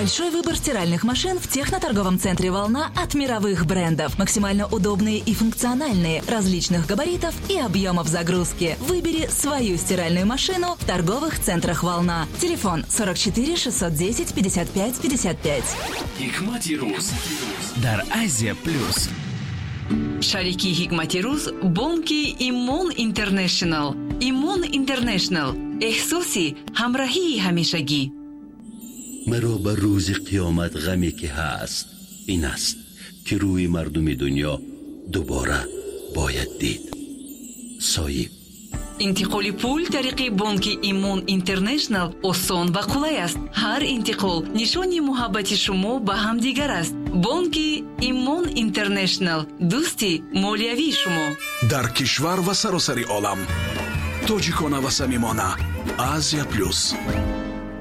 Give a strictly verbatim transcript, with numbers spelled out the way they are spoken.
Большой выбор стиральных машин в техноторговом центре «Волна» от мировых брендов. Максимально удобные и функциональные, различных габаритов и объемов загрузки. Выбери свою стиральную машину в торговых центрах «Волна». Телефон сорок четыре шестьсот десять пятьдесят пять пятьдесят пять. Hikmati Ruz дар Азия Плюс. Шарики Hikmati Ruz бонки Имон Интернешнл. Имон Интернешнл. احساسی همراهی همیشگی. مرا بر روز قیامت غمی که هست این است که روی مردم دنیا دوباره باید دید. صایب. انتقال پول طریق بانک ایمون اینترنشنل آسان و قلای است. هر انتقال نشانی محبت شما به هم دیگر است. بانک ایمون اینترنشنل، دوستی مالیوی شما. در کشور و سراسر عالم. توجیکانه و صمیمانه. آسیا پلوس.